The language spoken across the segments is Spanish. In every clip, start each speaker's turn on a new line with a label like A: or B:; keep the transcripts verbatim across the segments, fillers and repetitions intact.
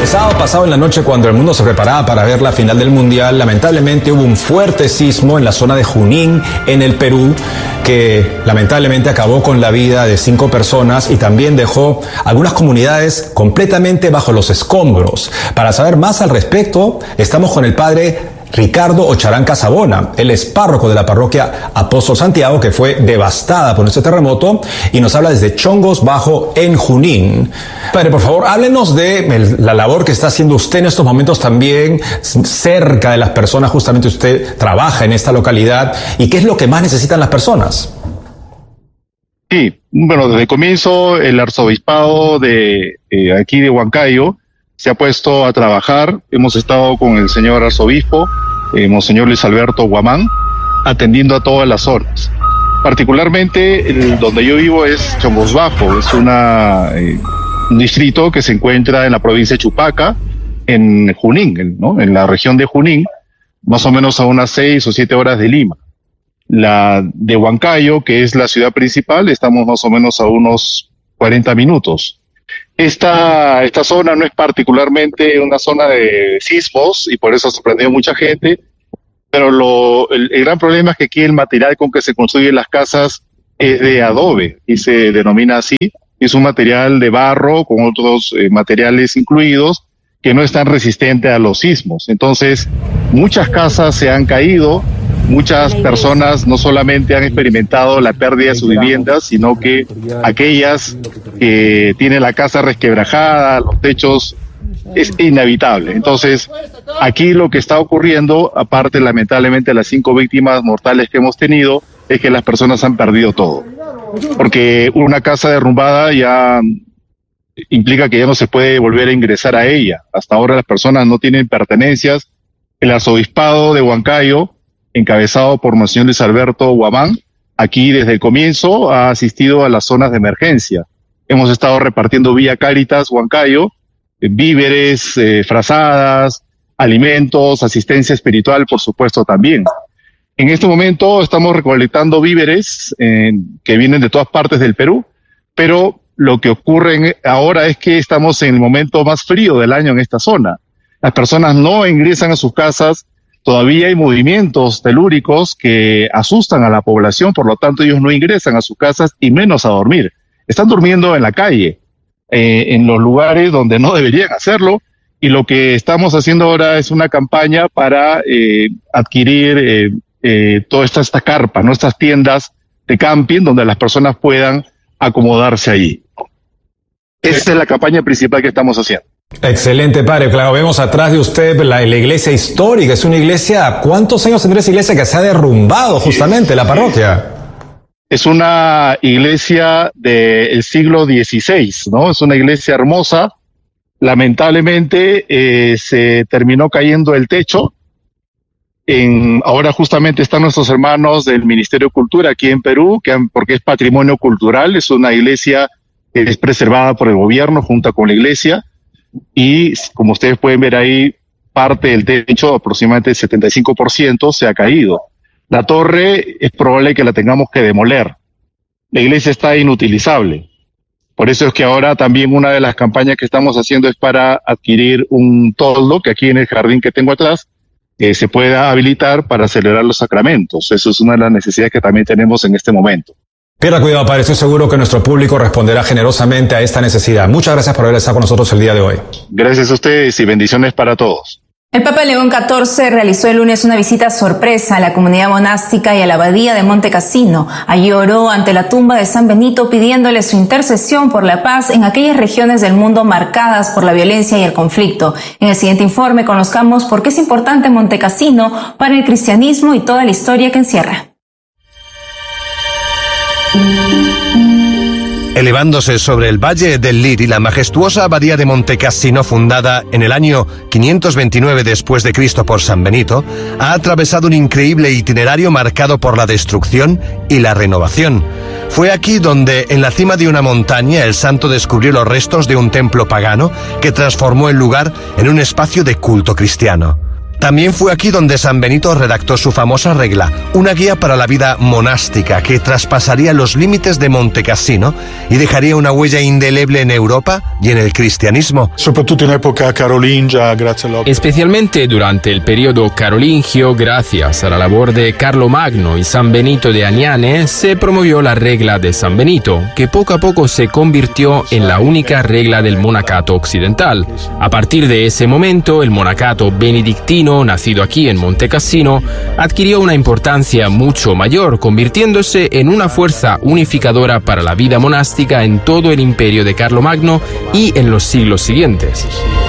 A: sábado pasado en la noche, cuando el mundo se preparaba para ver la final del Mundial, lamentablemente hubo un fuerte sismo en la zona de Junín, en el Perú, que lamentablemente acabó con la vida de cinco personas y también dejó algunas comunidades completamente bajo los escombros. Para saber más al respecto, estamos con el padre Ricardo Ocharán Casabona. Él es párroco de la parroquia Apóstol Santiago, que fue devastada por este terremoto, y nos habla desde Chongos Bajo, en Junín. Padre, por favor, háblenos de el, la labor que está haciendo usted en estos momentos también, cerca de las personas. Justamente usted trabaja en esta localidad, y qué es lo que más necesitan las personas.
B: Sí, bueno, desde el comienzo el arzobispado de eh, aquí de Huancayo se ha puesto a trabajar. Hemos estado con el señor arzobispo, eh, Monseñor Luis Alberto Guamán, atendiendo a todas las zonas. Particularmente el, donde yo vivo es Chongos Bajo, es una, eh, un distrito que se encuentra en la provincia de Chupaca, en Junín, ¿no? En la región de Junín, más o menos a unas seis o siete horas de Lima. La de Huancayo, que es la ciudad principal, estamos más o menos a unos cuarenta minutos. Esta, esta zona no es particularmente una zona de sismos y por eso ha sorprendido a mucha gente, pero lo, el, el gran problema es que aquí el material con que se construyen las casas es de adobe y se denomina así. Es un material de barro con otros eh, materiales incluidos que no es tan resistente a los sismos. Entonces, muchas casas se han caído. Muchas personas no solamente han experimentado la pérdida de sus viviendas, sino que aquellas que tienen la casa resquebrajada, los techos, es inevitable. Entonces, aquí lo que está ocurriendo, aparte lamentablemente de las cinco víctimas mortales que hemos tenido, es que las personas han perdido todo. Porque una casa derrumbada ya implica que ya no se puede volver a ingresar a ella. Hasta ahora las personas no tienen pertenencias. El arzobispado de Huancayo, encabezado por Monseñor Luis Alberto Guamán, aquí desde el comienzo ha asistido a las zonas de emergencia. Hemos estado repartiendo vía Cáritas Huancayo, eh, víveres, eh, frazadas, alimentos, asistencia espiritual, por supuesto, también. En este momento estamos recolectando víveres eh, que vienen de todas partes del Perú, pero lo que ocurre en, ahora es que estamos en el momento más frío del año en esta zona. Las personas no ingresan a sus casas. Todavía hay movimientos telúricos que asustan a la población, por lo tanto ellos no ingresan a sus casas y menos a dormir. Están durmiendo en la calle, eh, en los lugares donde no deberían hacerlo, y lo que estamos haciendo ahora es una campaña para eh, adquirir eh, eh, toda esta, esta carpa, ¿no? Estas tiendas de camping donde las personas puedan acomodarse allí. Esa es la campaña principal que estamos haciendo.
A: Excelente, padre. Claro, vemos atrás de usted la, la iglesia histórica. Es una iglesia, ¿cuántos años tendrá esa iglesia que se ha derrumbado justamente, la parroquia?
B: Es una iglesia del siglo dieciséis, ¿no? Es una iglesia hermosa. Lamentablemente eh, se terminó cayendo el techo. En, ahora justamente están nuestros hermanos del Ministerio de Cultura aquí en Perú, que han, porque es patrimonio cultural. Es una iglesia que es preservada por el gobierno junto con la iglesia. Y como ustedes pueden ver ahí, parte del techo, aproximadamente el setenta y cinco por ciento, se ha caído. La torre es probable que la tengamos que demoler. La iglesia está inutilizable. Por eso es que ahora también una de las campañas que estamos haciendo es para adquirir un toldo, que aquí en el jardín que tengo atrás, eh, se pueda habilitar para celebrar los sacramentos. Eso es una de las necesidades que también tenemos en este momento.
A: Pierda cuidado, padre. Estoy seguro que nuestro público responderá generosamente a esta necesidad. Muchas gracias por haber estado con nosotros el día de hoy.
B: Gracias a ustedes y bendiciones para todos.
C: El Papa León catorce realizó el lunes una visita sorpresa a la comunidad monástica y a la abadía de Monte Cassino. Allí oró ante la tumba de San Benito pidiéndole su intercesión por la paz en aquellas regiones del mundo marcadas por la violencia y el conflicto. En el siguiente informe conozcamos por qué es importante Monte Cassino para el cristianismo y toda la historia que encierra.
D: Elevándose sobre el Valle del Liri, la majestuosa abadía de Monte Cassino, fundada en el año quinientos veintinueve después de Cristo por San Benito, ha atravesado un increíble itinerario marcado por la destrucción y la renovación. Fue aquí donde, en la cima de una montaña, el santo descubrió los restos de un templo pagano que transformó el lugar en un espacio de culto cristiano. También fue aquí donde San Benito redactó su famosa regla, una guía para la vida monástica que traspasaría los límites de Montecassino y dejaría una huella indeleble en Europa y en el cristianismo.
E: Especialmente durante el periodo carolingio, gracias a la labor de Carlomagno y San Benito de Aniane, se promovió la regla de San Benito, que poco a poco se convirtió en la única regla del monacato occidental. A partir de ese momento, el monacato benedictino, nacido aquí en Montecassino, adquirió una importancia mucho mayor, convirtiéndose en una fuerza unificadora para la vida monástica en todo el imperio de Carlomagno y en los siglos siguientes.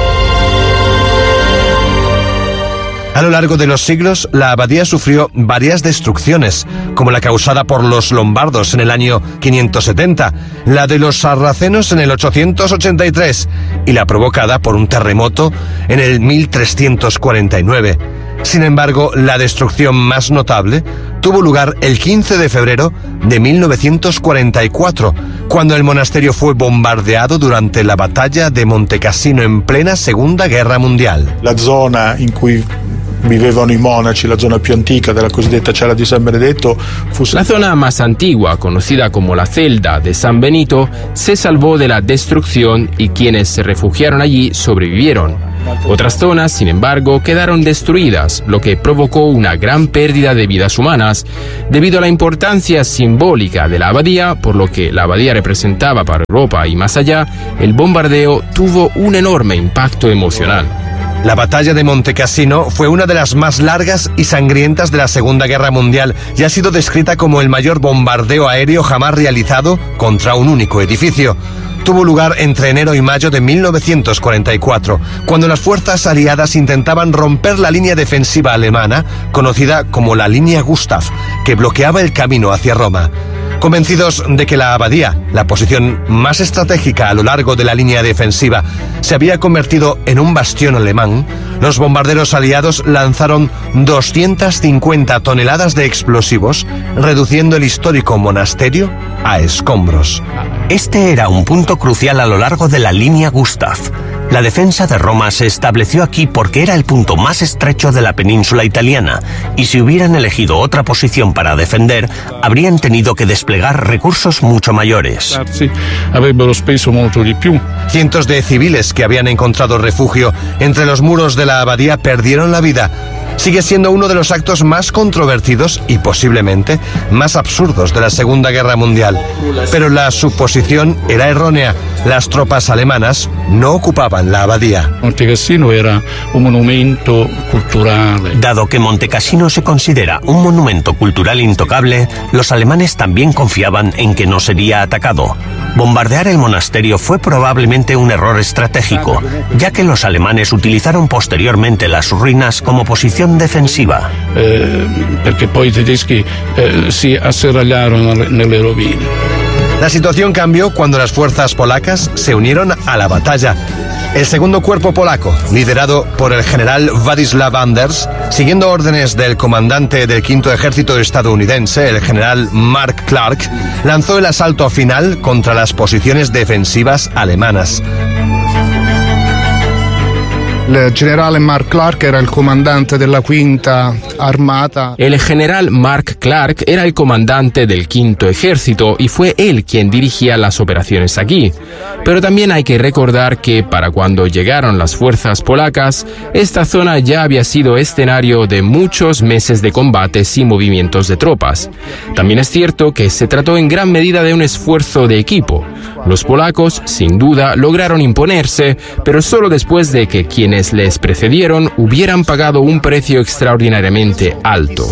D: A lo largo de los siglos, la abadía sufrió varias destrucciones, como la causada por los lombardos en el año quinientos setenta, la de los sarracenos en el ochocientos ochenta y tres y la provocada por un terremoto en el mil trescientos cuarenta y nueve. Sin embargo, la destrucción más notable tuvo lugar el quince de febrero de mil novecientos cuarenta y cuatro, cuando el monasterio fue bombardeado durante la batalla de Montecassino en plena Segunda Guerra Mundial.
F: La zona in cui vivevano i monaci, la zona più antica della cosiddetta cella di San Benedetto, fu...
E: La zona más antigua, conocida como la celda de San Benito, se salvó de la destrucción y quienes se refugiaron allí sobrevivieron. Otras zonas, sin embargo, quedaron destruidas, lo que provocó una gran pérdida de vidas humanas, debido a la importancia simbólica de la abadía, por lo que la abadía representaba para Europa y más allá. El bombardeo tuvo un enorme impacto emocional.
D: La batalla de Montecassino fue una de las más largas y sangrientas de la Segunda Guerra Mundial y ha sido descrita como el mayor bombardeo aéreo jamás realizado contra un único edificio. Tuvo lugar entre enero y mayo de mil novecientos cuarenta y cuatro, cuando las fuerzas aliadas intentaban romper la línea defensiva alemana, conocida como la línea Gustav, que bloqueaba el camino hacia Roma. Convencidos de que la abadía, la posición más estratégica a lo largo de la línea defensiva, se había convertido en un bastión alemán, los bombarderos aliados lanzaron doscientas cincuenta toneladas de explosivos, reduciendo el histórico monasterio a escombros.
G: Este era un punto crucial a lo largo de la línea Gustav. La defensa de Roma se estableció aquí porque era el punto más estrecho de la península italiana, y si hubieran elegido otra posición para defender, habrían tenido que desplegar recursos mucho mayores.
D: Cientos de civiles que habían encontrado refugio entre los muros de la abadía perdieron la vida. Sigue siendo uno de los actos más controvertidos y posiblemente más absurdos de la Segunda Guerra Mundial. Pero la suposición era errónea. Las tropas alemanas no ocupaban la abadía.
H: Montecassino era un monumento cultural.
G: Dado que Montecassino se considera un monumento cultural intocable, los alemanes también confiaban en que no sería atacado. Bombardear el monasterio fue probablemente un error estratégico, ya que los alemanes utilizaron posteriormente las ruinas como posición defensiva.
H: Eh, perché poi i tedeschi eh, si asserragliarono nelle rovine.
D: La situación cambió cuando las fuerzas polacas se unieron a la batalla. El segundo cuerpo polaco, liderado por el general Władysław Anders, siguiendo órdenes del comandante del quinto ejército estadounidense, el general Mark Clark, lanzó el asalto final contra las posiciones defensivas alemanas.
I: El general Mark Clark era el comandante de la quinta armata.
E: El general Mark Clark era el comandante del quinto ejército y fue él quien dirigía las operaciones aquí. Pero también hay que recordar que para cuando llegaron las fuerzas polacas, esta zona ya había sido escenario de muchos meses de combates y movimientos de tropas. También es cierto que se trató en gran medida de un esfuerzo de equipo. Los polacos, sin duda, lograron imponerse, pero solo después de que quienes les precedieron hubieran pagado un precio extraordinariamente alto.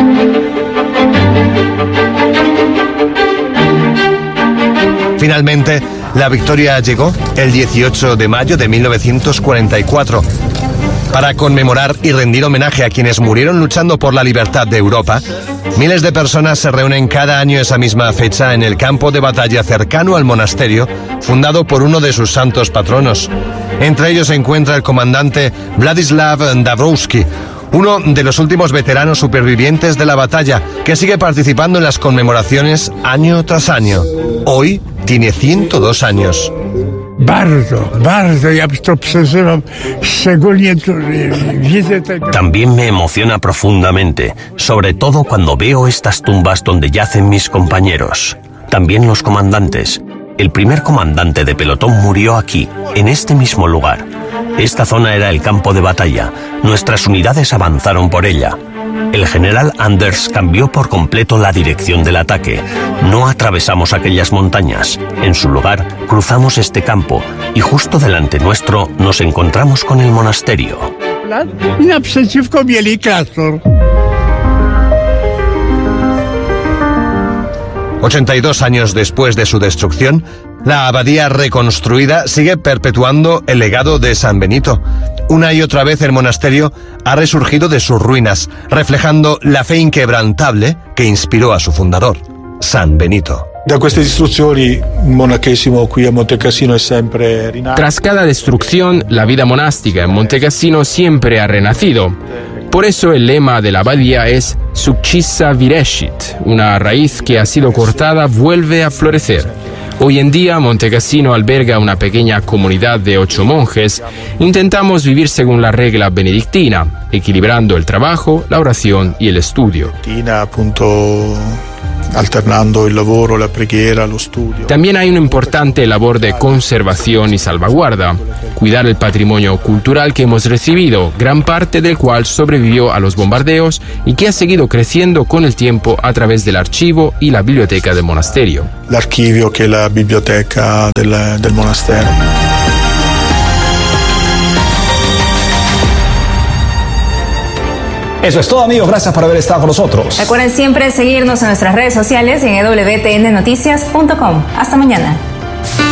D: Finalmente, la victoria llegó el dieciocho de mayo de mil novecientos cuarenta y cuatro. Para conmemorar y rendir homenaje a quienes murieron luchando por la libertad de Europa, miles de personas se reúnen cada año esa misma fecha en el campo de batalla cercano al monasterio, fundado por uno de sus santos patronos. Entre ellos se encuentra el comandante Władysław Dąbrowski, uno de los últimos veteranos supervivientes de la batalla, que sigue participando en las conmemoraciones año tras año. Hoy tiene ciento dos años.
G: También me emociona profundamente, sobre todo cuando veo estas tumbas donde yacen mis compañeros, también los comandantes. El primer comandante de pelotón murió aquí, en este mismo lugar. Esta zona era el campo de batalla. Nuestras unidades avanzaron por ella. El general Anders cambió por completo la dirección del ataque. No atravesamos aquellas montañas. En su lugar, cruzamos este campo y justo delante nuestro nos encontramos con el monasterio.
D: ochenta y dos años después de su destrucción, la abadía reconstruida sigue perpetuando el legado de San Benito. Una y otra vez el monasterio ha resurgido de sus ruinas, reflejando la fe inquebrantable que inspiró a su fundador, San Benito.
F: Da queste distruzioni, il monachesimo qui a Montecassino è sempre rinato.
E: Tras cada destrucción, la vida monástica en Montecassino siempre ha renacido. Por eso el lema de la abadía es Succissa virescit, una raíz que ha sido cortada vuelve a florecer. Hoy en día Montecassino alberga una pequeña comunidad de ocho monjes. Intentamos vivir según la regla benedictina, equilibrando el trabajo, la oración y el estudio.
F: Appunto, alternando el lavoro, la preghiera, lo studio.
E: También hay una importante labor de conservación y salvaguarda, cuidar el patrimonio cultural que hemos recibido, gran parte del cual sobrevivió a los bombardeos y que ha seguido creciendo con el tiempo a través del archivo y la biblioteca del monasterio.
F: L'archivio che è la biblioteca del, del monastero.
A: Eso es todo, amigos. Gracias por haber estado con nosotros.
C: Recuerden siempre seguirnos en nuestras redes sociales y en w t n noticias punto com. Hasta mañana.